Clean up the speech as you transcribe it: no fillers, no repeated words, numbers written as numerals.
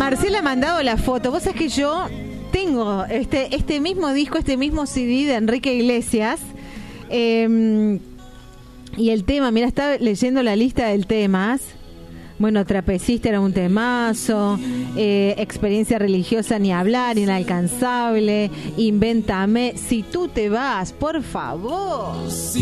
Marcela ha mandado la foto. Vos sabés que yo tengo este mismo disco, este mismo CD de Enrique Iglesias. Y el tema, mira, estaba leyendo la lista de temas. Bueno, Trapecista era un temazo. Experiencia religiosa, ni hablar, Inalcanzable. Invéntame. Si tú te vas, por favor.